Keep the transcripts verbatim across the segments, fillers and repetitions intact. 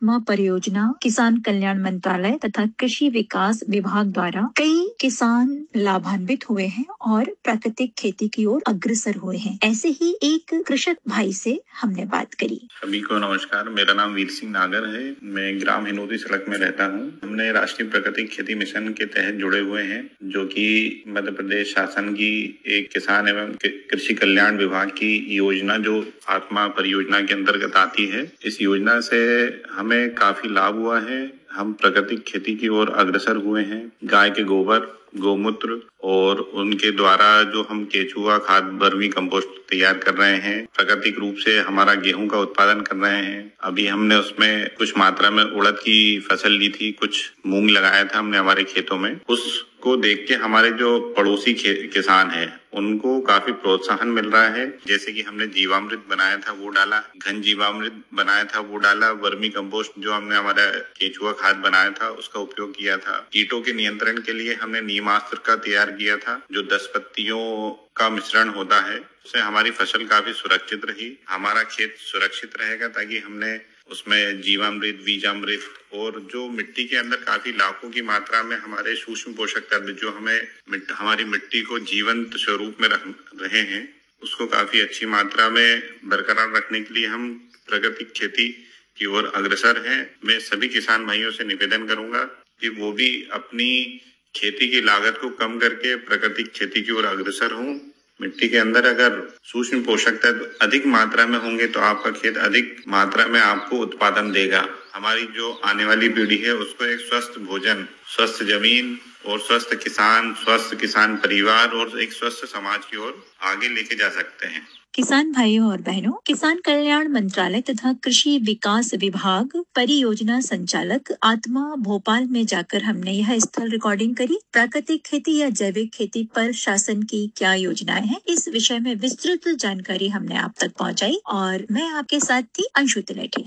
आत्मा परियोजना किसान कल्याण मंत्रालय तथा कृषि विकास विभाग द्वारा कई किसान लाभान्वित हुए हैं और प्राकृतिक खेती की ओर अग्रसर हुए हैं। ऐसे ही एक कृषक भाई से हमने बात करी। सभी को नमस्कार, मेरा नाम वीर सिंह नागर है। मैं ग्राम हिनोती सड़क में रहता हूँ। हमने राष्ट्रीय प्राकृतिक खेती मिशन के तहत जुड़े हुए हैं, जो कि मध्य प्रदेश शासन की एक किसान एवं कृषि कल्याण विभाग की योजना जो आत्मा परियोजना के अंतर्गत आती है। इस योजना से हमें काफी लाभ हुआ है। हम प्राकृतिक खेती की ओर अग्रसर हुए हैं। गाय के गोबर, गोमूत्र और उनके द्वारा जो हम केचुआ खाद, वर्मी कंपोस्ट तैयार कर रहे हैं। प्राकृतिक रूप से हमारा गेहूं का उत्पादन कर रहे हैं। अभी हमने उसमें कुछ मात्रा में उड़द की फसल ली थी, कुछ मूंग लगाया था हमने हमारे खेतों में। उसको देख के हमारे जो पड़ोसी किसान हैं उनको काफी प्रोत्साहन मिल रहा है। जैसे कि हमने जीवामृत बनाया था वो डाला, घन जीवामृत बनाया था वो डाला, वर्मी कंपोस्ट जो हमने हमारा केचुआ खाद बनाया था उसका उपयोग किया था। कीटों के नियंत्रण के लिए हमने नीमास्त्र का तैयार किया था, जो दस पत्तियों का मिश्रण होता है। उससे हमारी फसल काफी सुरक्षित रही। हमारा खेत सुरक्षित रहेगा ताकि हमने उसमें जीवामृत, बीजामृत और जो मिट्टी के अंदर काफी लाखों की मात्रा में हमारे सूक्ष्म पोषक तत्व जो हमें मिट, हमारी मिट्टी को जीवंत स्वरूप में रख रहे हैं, उसको काफी अच्छी मात्रा में बरकरार रखने के लिए हम प्राकृतिक खेती की ओर अग्रसर हैं। मैं सभी किसान भाइयों से निवेदन करूंगा कि वो भी अपनी खेती की लागत को कम करके प्राकृतिक खेती की ओर अग्रसर हों। मिट्टी के अंदर अगर सूक्ष्म पोषक तत्व अधिक मात्रा में होंगे तो आपका खेत अधिक मात्रा में आपको उत्पादन देगा। हमारी जो आने वाली पीढ़ी है उसको एक स्वस्थ भोजन, स्वस्थ जमीन और स्वस्थ किसान, स्वस्थ किसान परिवार और एक स्वस्थ समाज की ओर आगे लेके जा सकते हैं। किसान भाइयों और बहनों, किसान कल्याण मंत्रालय तथा कृषि विकास विभाग परियोजना संचालक आत्मा भोपाल में जाकर हमने यह स्थल रिकॉर्डिंग करी। प्राकृतिक खेती या जैविक खेती पर शासन की क्या योजनाएं हैं, इस विषय में विस्तृत जानकारी हमने आप तक पहुंचाई और मैं आपके साथ थी अंशु तिलेठी।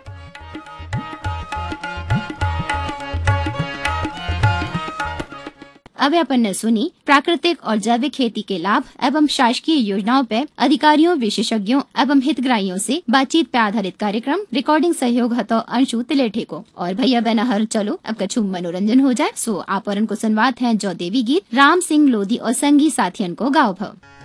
अब अपन ने सुनी प्राकृतिक और जैविक खेती के लाभ एवं शासकीय योजनाओं पर अधिकारियों, विशेषज्ञों एवं हितग्राहियों से बातचीत पे आधारित कार्यक्रम। रिकॉर्डिंग सहयोग हतो अंशु तिलेठी को। और भैया बहना हर चलो अब कछु मनोरंजन हो जाए। सो आप को सुनवात है जो देवी गीत राम सिंह लोधी और संगी साथियन को गाँव भव।